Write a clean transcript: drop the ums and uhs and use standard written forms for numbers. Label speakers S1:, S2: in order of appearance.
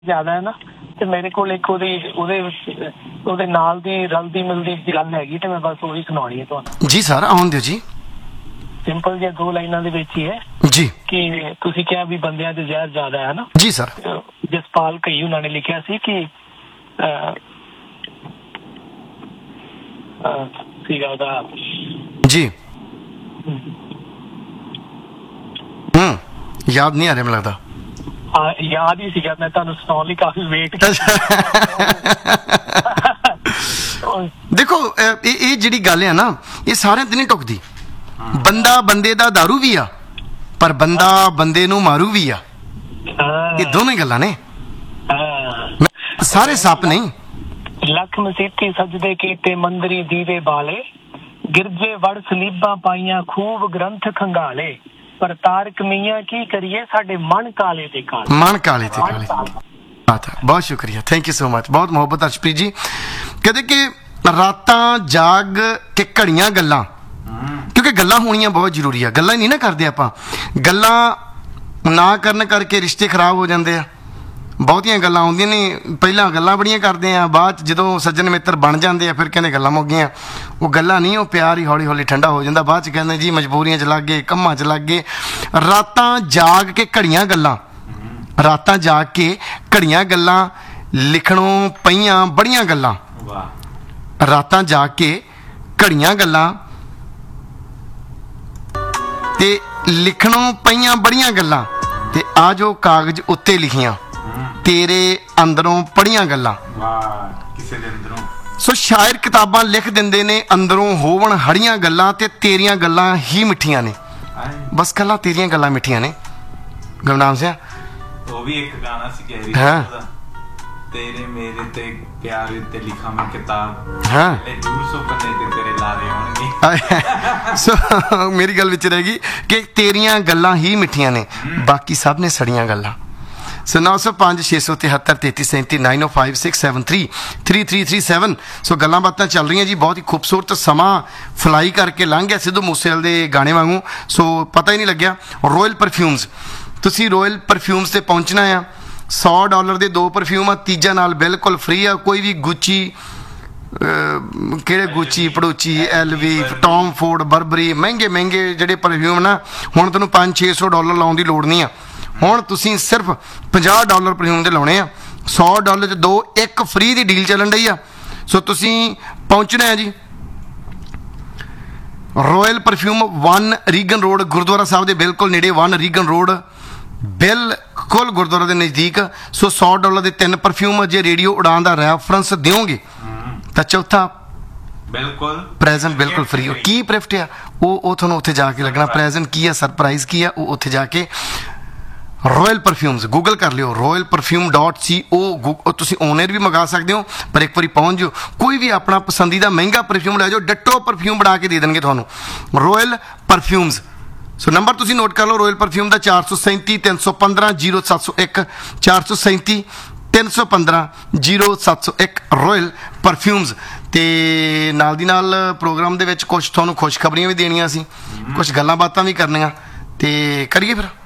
S1: ਜ਼ਿਆਦਾ ਹੈ ਨਾ, ਤੇ ਮੇਰੇ ਕੋਲ ਇੱਕ ਉਹਦੇ ਨਾਲ ਦੀ ਰਲਦੀ ਮਿਲਦੀ ਗੱਲ ਹੈਗੀ, ਤੇ ਮੈਂ ਬਸ ਉਹੀ ਸੁਣਾਉਣੀ ਹੈ ਤੁਹਾਨੂੰ।
S2: ਜੀ ਸਰ, ਆਉਣ ਦਿਓ ਜੀ।
S1: ਸਿੰਪਲ ਜਿਹਾ 2 ਲਾਈਨਾਂ ਦੇ ਵਿੱਚ ਹੀ ਹੈ
S2: ਜੀ
S1: ਕਿ ਤੁਸੀਂ ਕਿਹਾ ਵੀ ਬੰਦਿਆਂ ਤੇ ਜ਼ਹਿਰ ਜ਼ਿਆਦਾ ਹੈ ਨਾ।
S2: ਜੀ ਸਰ।
S1: ਜਸਪਾਲ ਘਈ ਉਹਨਾਂ ਨੇ ਲਿਖਿਆ ਸੀ ਕਿ ਸੀਗਾ ਉਹਦਾ
S2: ਜੀ ਯਾਦ ਨਹੀਂ ਆ ਰਿਹਾ ਮੈਨੂੰ ਲੱਗਦਾ।
S1: ਯਾਦ ਹੀ ਸੀਗਾ, ਮੈਂ ਤੁਹਾਨੂੰ ਸੁਣਾਉਣ ਲਈ ਕਾਫੀ ਵੇਟ
S2: ਦੇਖੋ ਇਹ ਜਿਹੜੀ ਗੱਲ ਹੈ ਨਾ, ਇਹ ਸਾਰਿਆਂ ਤੇ ਨਹੀਂ ਟੁਕਦੀ। ਬੰਦਾ ਬੰਦੇ ਦਾ ਦਾਰੂ ਵੀ ਆ, ਪਰ ਬੰਦਾ ਬੰਦੇ ਨੂੰ ਮਾਰੂ ਵੀ ਆ। ਇਹ ਦੋਵੇਂ ਗੱਲਾਂ ਨੇ, ਸਾਰੇ ਸੱਪ ਨਹੀਂ।
S1: ਲੱਖ ਮਸੀਤੀ ਸਜਦੇ ਕੀਤੇ ਮੰਦਰੀ ਦੀਵੇ ਬਾਲੇ, ਗਿਰਜੇ ਵੜ ਸਲੀਬਾਂ ਪਾਈਆਂ ਖੂਬ ਗ੍ਰੰਥ ਖੰਗਾਲੇ, ਪਰ ਤਾਰਕ ਮੀਆਂ ਕੀ ਕਰੀਏ ਸਾਡੇ ਮਨ ਕਾਲੇ ਤੇ ਕਾਲੇ। ਮਨ ਕਾਲੇ ਤੇ ਕਾਲੇ।
S2: ਬਹੁਤ ਸ਼ੁਕਰੀਆ, ਥੈਂਕ ਯੂ ਸੋ ਮਚ, ਬਹੁਤ ਮੁਹੱਬਤ ਅਰਸ਼ਪ੍ਰੀਤ ਜੀ। ਕਹਿੰਦੇ ਕਿ ਰਾਤਾਂ ਜਾਗ ਕੇ ਘੜੀਆਂ ਗੱਲਾਂ, ਕਿਉਂਕਿ ਗੱਲਾਂ ਹੋਣੀਆਂ ਬਹੁਤ ਜ਼ਰੂਰੀ ਆ। ਗੱਲਾਂ ਹੀ ਨਹੀਂ ਨਾ ਕਰਦੇ ਆਪਾਂ, ਗੱਲਾਂ ਨਾ ਕਰਨ ਕਰਕੇ ਰਿਸ਼ਤੇ ਖਰਾਬ ਹੋ ਜਾਂਦੇ ਆ। ਬਹੁਤੀਆਂ ਗੱਲਾਂ ਆਉਂਦੀਆਂ ਨੇ, ਪਹਿਲਾਂ ਗੱਲਾਂ ਬੜੀਆਂ ਕਰਦੇ ਆ, ਬਾਅਦ 'ਚ ਜਦੋਂ ਸੱਜਣ ਮਿੱਤਰ ਬਣ ਜਾਂਦੇ ਆ ਫਿਰ ਕਹਿੰਦੇ ਗੱਲਾਂ ਮੁੱਕ ਗਈਆਂ। ਉਹ ਗੱਲਾਂ ਨਹੀਂ, ਉਹ ਪਿਆਰ ਹੀ ਹੌਲੀ ਹੌਲੀ ਠੰਡਾ ਹੋ ਜਾਂਦਾ। ਬਾਅਦ 'ਚ ਕਹਿੰਦੇ ਜੀ ਮਜਬੂਰੀਆਂ 'ਚ ਲੱਗ ਗਏ, ਕੰਮਾਂ 'ਚ ਲੱਗ ਗਏ। ਰਾਤਾਂ ਜਾਗ ਕੇ ਘੜੀਆਂ ਗੱਲਾਂ, ਰਾਤਾਂ ਜਾਗ ਕੇ ਘੜੀਆਂ ਗੱਲਾਂ, ਲਿਖਣੋਂ ਪਈਆਂ ਬੜੀਆਂ ਗੱਲਾਂ। ਰਾਤਾਂ ਜਾਗ ਕੇ ਘੜੀਆਂ ਗੱਲਾਂ ਤੇ ਲਿਖਣੋਂ ਪਈਆਂ ਬੜੀਆਂ ਗੱਲਾਂ, ਤੇ ਆ ਜੋ ਕਾਗਜ਼ ਉੱਤੇ ਲਿਖੀਆਂ ਤੇਰੇ ਅੰਦਰੋਂ ਪੜੀਆਂ ਗੱਲਾਂ।
S3: ਕਿਸੇ ਦੇ ਅੰਦਰੋਂ।
S2: ਸੋ ਸ਼ਾਇਰ ਕਿਤਾਬਾਂ ਲਿਖ ਦਿੰਦੇ ਨੇ, ਅੰਦਰੋਂ ਹੋਵਣ ਹੜੀਆਂ ਗੱਲਾਂ, ਤੇ ਤੇਰੀਆਂ ਗੱਲਾਂ ਹੀ ਮਿੱਠੀਆਂ ਨੇ। ਬਸ ਕੱਲਾ ਤੇਰੀਆਂ ਗੱਲਾਂ ਮਿੱਠੀਆਂ ਨੇ। ਗੁਰਨਾਮ ਸਿੰਘ
S3: ਉਹ ਵੀ ਇੱਕ ਗਾਣਾ ਸੀ ਕਹਿ
S2: ਹਾਂ,
S3: ਤੇਰੇ ਮੇਰੇ ਤੇ ਪਿਆਰ ਤੇ ਲਿਖਾਂ ਮੈਂ ਕਿਤਾਬ,
S2: ਹਾਂ
S3: 200 ਪੰਨੇ ਤੇ ਤੇਰੇ ਲਾਰੇ ਹੋਣਗੇ।
S2: ਸੋ ਮੇਰੀ ਗੱਲ ਵਿੱਚ ਰਹਿ ਗਈ ਕਿ ਤੇਰੀਆਂ ਗੱਲਾਂ ਹੀ ਮਿੱਠੀਆਂ ਨੇ, ਬਾਕੀ ਸਭ ਨੇ ਸੜੀਆਂ ਗੱਲਾਂ। ਸੋ 905 673 3337 905 673 3337। ਸੋ ਗੱਲਾਂ ਬਾਤਾਂ ਚੱਲ ਰਹੀਆਂ ਜੀ, ਬਹੁਤ ਹੀ ਖੂਬਸੂਰਤ ਸਮਾਂ ਫਲਾਈ ਕਰਕੇ ਲੰਘ ਗਿਆ ਸਿੱਧੂ ਮੂਸੇਵਾਲੇ ਦੇ ਗਾਣੇ ਵਾਂਗੂ। ਸੋ ਪਤਾ ਹੀ ਨਹੀਂ ਲੱਗਿਆ। ਰਾਇਲ ਪਰਫਿਊਮਸ, ਤੁਸੀਂ ਰਾਇਲ ਪਰਫਿਊਮਸ ਤੇ ਪਹੁੰਚਣਾ ਆ। $100 ਦੇ 2 ਪਰਫਿਊਮ ਆ, ਤੀਜਾ ਨਾਲ ਬਿਲਕੁਲ ਫ੍ਰੀ ਆ। ਕੋਈ ਵੀ ਗੁੱਚੀ, ਕਿਹੜੇ ਗੁੱਚੀ, ਪੜੂਚੀ, LV, ਟੌਮ ਫੋਰਡ, ਬਰਬਰੀ, ਮਹਿੰਗੇ ਜਿਹੜੇ ਪਰਫਿਊਮ ਨਾ, ਹੁਣ ਤੈਨੂੰ $500-600 ਲਾਉਣ ਦੀ ਲੋੜ ਨਹੀਂ ਆ। ਹੁਣ ਤੁਸੀਂ ਸਿਰਫ $50 ਪਰਫਿਊਮ ਦੇ ਲਾਉਣੇ ਆ। $100 'ਚ 2 1 ਫ੍ਰੀ ਦੀ ਡੀਲ ਚੱਲਣ ਡਈ ਆ। ਸੋ ਤੁਸੀਂ ਪਹੁੰਚਣਾ ਹੈ ਜੀ royal perfume 1 Reagan road, Gurdwara ਸਾਹਿਬ ਦੇ ਬਿਲਕੁਲ ਨੇੜੇ। 1 ਰੀਗਨ ਰੋਡ, ਬਿਲਕੁਲ ਗੁਰਦੁਆਰਾ ਦੇ ਨਜ਼ਦੀਕ। ਸੋ $100 ਦੇ 3 ਪਰਫਿਊਮ। ਜੇ ਰੇਡੀਓ ਉਡਾਨ ਦਾ ਰੈਫਰੈਂਸ ਦਿਓਗੇ ਤਾਂ ਚੌਥਾ
S3: ਬਿਲਕੁਲ
S2: ਪ੍ਰੈਜ਼ੈਂਟ ਬਿਲਕੁਲ ਫ੍ਰੀ। ਕੀ ਪ੍ਰਿਫਟ ਆ ਉਹ ਤੁਹਾਨੂੰ ਉੱਥੇ ਜਾ ਕੇ ਲੱਗਣਾ। ਪ੍ਰੈਜ਼ੈਂਟ ਕੀ ਆ, ਸਰਪ੍ਰਾਈਜ਼ ਕੀ ਆ, ਉਹ ਉੱਥੇ ਜਾ ਕੇ ਰਾਇਲ ਪਰਫਿਊਮਸ ਗੂਗਲ ਕਰ ਲਿਓ। royalperfume.co। ਤੁਸੀਂ ਔਨਲਾਈਨ ਵੀ ਮੰਗਾ ਸਕਦੇ ਹੋ, ਪਰ ਇੱਕ ਵਾਰੀ ਪਹੁੰਚ ਜਾਓ। ਕੋਈ ਵੀ ਆਪਣਾ ਪਸੰਦੀਦਾ ਮਹਿੰਗਾ ਪਰਫਿਊਮ ਲੈ ਜਾਓ, ਡਿਟੋ ਪਰਫਿਊਮ ਬਣਾ ਕੇ ਦੇ ਦੇਣਗੇ ਤੁਹਾਨੂੰ ਰਾਇਲ ਪਰਫਿਊਮਸ। ਸੋ ਨੰਬਰ ਤੁਸੀਂ ਨੋਟ ਕਰ ਲਓ ਰਾਇਲ ਪਰਫਿਊਮ ਦਾ 437 315 0701 437 315 0701 ਰਾਇਲ ਪਰਫਿਊਮਸ। ਤੇ ਨਾਲ ਦੀ ਨਾਲ ਪ੍ਰੋਗਰਾਮ ਦੇ ਵਿੱਚ ਕੁਝ ਤੁਹਾਨੂੰ ਖੁਸ਼ਖਬਰੀਆਂ ਵੀ ਦੇਣੀਆਂ ਸੀ, ਕੁਝ ਗੱਲਾਂ ਬਾਤਾਂ ਵੀ ਕਰਨੀਆਂ, ਤੇ ਕਰੀਏ ਫਿਰ।